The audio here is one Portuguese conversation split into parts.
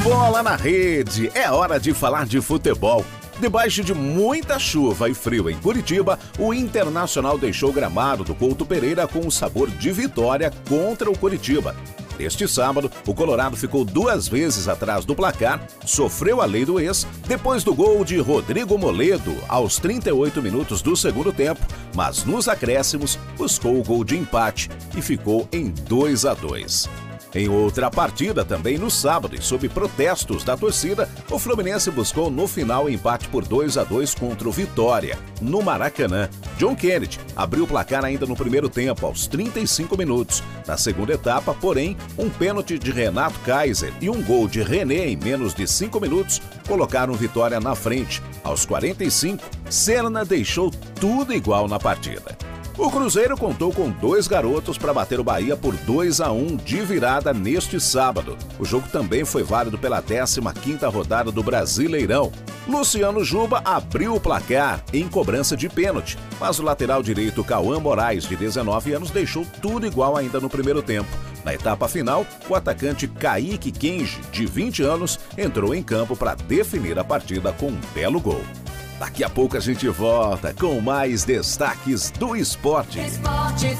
Bola na rede, é hora de falar de futebol. Debaixo de muita chuva e frio em Curitiba, o Internacional deixou o gramado do Couto Pereira com o sabor de vitória contra o Curitiba. Neste sábado, o Colorado ficou 2 vezes atrás do placar, sofreu a lei do ex, depois do gol de Rodrigo Moledo, aos 38 minutos do segundo tempo, mas nos acréscimos buscou o gol de empate e ficou em 2-2. Em outra partida, também no sábado, e sob protestos da torcida, o Fluminense buscou no final empate por 2-2 contra o Vitória, no Maracanã. John Kennedy abriu o placar ainda no primeiro tempo, aos 35 minutos. Na segunda etapa, porém, um pênalti de Renato Kaiser e um gol de René em menos de 5 minutos colocaram o Vitória na frente. Aos 45, Serna deixou tudo igual na partida. O Cruzeiro contou com 2 garotos para bater o Bahia por 2-1 de virada neste sábado. O jogo também foi válido pela 15ª rodada do Brasileirão. Luciano Juba abriu o placar em cobrança de pênalti, mas o lateral direito Cauã Moraes, de 19 anos, deixou tudo igual ainda no primeiro tempo. Na etapa final, o atacante Kaique Kenji, de 20 anos, entrou em campo para definir a partida com um belo gol. Daqui a pouco a gente volta com mais destaques do esporte. Esporte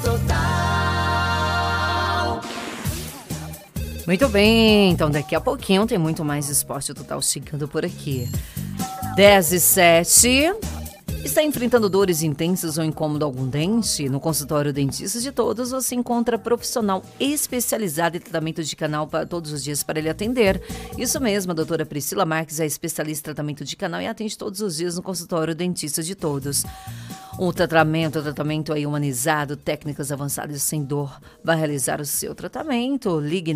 Total. Muito bem, então daqui a pouquinho tem muito mais Esporte Total chegando por aqui. 10h07. Está enfrentando dores intensas ou incômodo algum dente? No consultório Dentistas de Todos você encontra profissional especializado em tratamento de canal para todos os dias para ele atender. Isso mesmo, a doutora Priscila Marques é especialista em tratamento de canal e atende todos os dias no consultório Dentistas de Todos. Um tratamento aí humanizado, técnicas avançadas sem dor. Vai realizar o seu tratamento. Ligue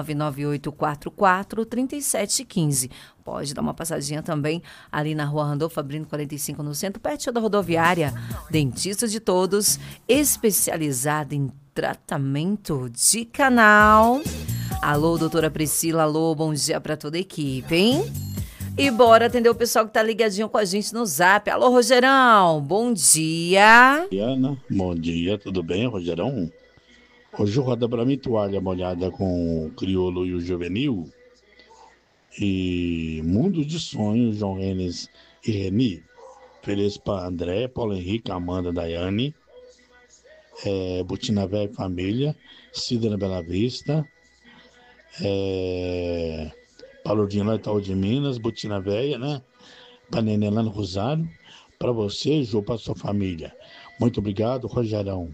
99844-3715. Pode dar uma passadinha também ali na Rua Randolfo Fabrino 45 no centro, perto da rodoviária. Dentista de Todos, especializado em tratamento de canal. Alô, doutora Priscila. Alô, bom dia para toda a equipe, hein? E bora atender o pessoal que tá ligadinho com a gente no Zap. Alô, Rogerão, bom dia. Ana, bom dia, tudo bem, Rogerão? Hoje roda pra mim toalha molhada com o Criolo e o Juvenil. E Mundo de Sonhos, João Renes e Reni. Feliz para André, Paulo Henrique, Amanda, Daiane. Butina Velha e Família. Cida na Bela Vista. Paludinho lá Itaú de Minas, Butina Velha, né? Pra Nenê lá no Rosário. Pra você, Jô, pra sua família. Muito obrigado, Rogerão.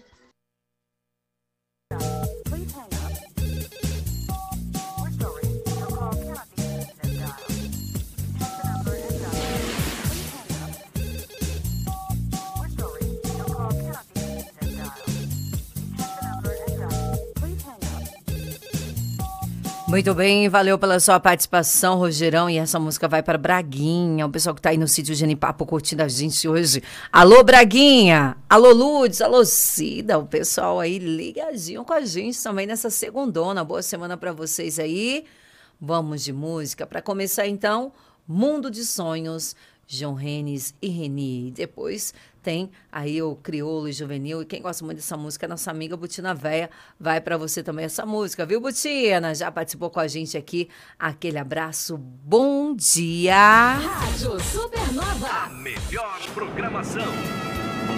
Muito bem, valeu pela sua participação, Rogerão. E essa música vai para Braguinha, o pessoal que tá aí no sítio Genipapo curtindo a gente hoje. Alô, Braguinha! Alô, Lourdes! Alô, Cida! O pessoal aí ligadinho com a gente também nessa segundona. Boa semana para vocês aí. Vamos de música. Para começar, então, Mundo de Sonhos, João Renes e Reni. Depois tem aí o Criolo e Juvenil. E quem gosta muito dessa música é nossa amiga Butina Véia. Vai pra você também essa música, viu, Butina? Já participou com a gente aqui. Aquele abraço. Bom dia! Rádio Supernova. A melhor programação.